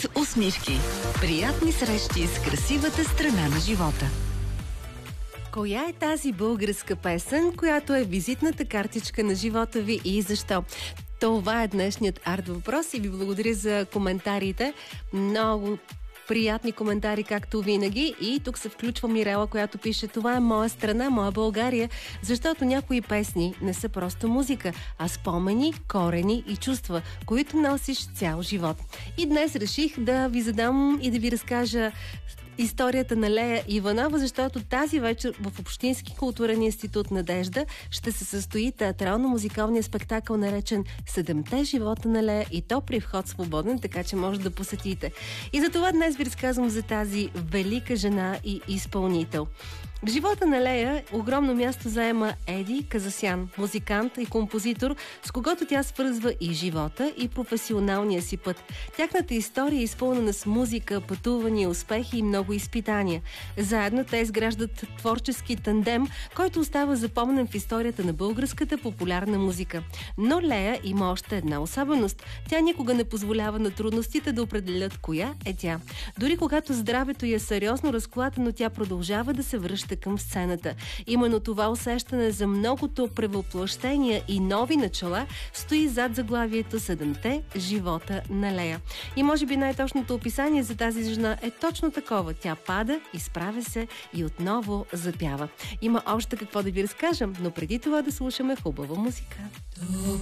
От усмивки. Приятни срещи с красивата страна на живота. Коя е тази българска песен, която е визитната картичка на живота ви и защо? Това е днешният арт въпрос и ви благодаря за коментарите. Много приятни коментари, както винаги. И тук се включва Мирела, която пише: това е моя страна, моя България, защото някои песни не са просто музика, а спомени, корени и чувства, които носиш цял живот. И днес реших да ви задам и да ви разкажа историята на Лея Иванова, защото тази вечер в Общински културен институт Надежда ще се състои театрално-музикалния спектакъл, наречен "Седемте живота на Лея", и то при вход свободен, така че може да посетите. И за това днес ви разказвам за тази велика жена и изпълнител. В живота на Лея огромно място заема Еди Казасян, музикант и композитор, с когото тя свързва и живота, и професионалния си път. Тяхната история е изпълнена с музика, пътувания, успехи и много изпитания. Заедно те изграждат творчески тандем, който остава запомнен в историята на българската популярна музика. Но Лея има още една особеност. Тя никога не позволява на трудностите да определят коя е тя. Дори когато здравето й е сериозно разклатено, тя продължава да се връща към сцената. Именно това усещане за многото превъплъщения и нови начала стои зад заглавието "Седемте живота на Лея". И може би най-точното описание за тази жена е точно такова. Тя пада, изправя се и отново запява. Има още какво да ви разкажем, но преди това да слушаме хубава музика.